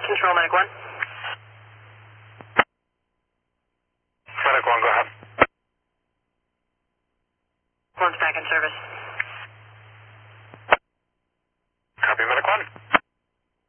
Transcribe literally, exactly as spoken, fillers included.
Control, Medic one. Medic one, go ahead. One's back in service.